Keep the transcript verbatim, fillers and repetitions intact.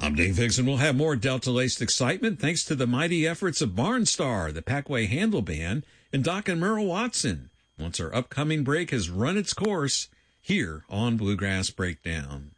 I'm Dave Vixen. We'll have more Delta-laced excitement thanks to the mighty efforts of Barnstar, the Packway Handle Band, and Doc and Merle Watson. Once our upcoming break has run its course, here on Bluegrass Breakdown.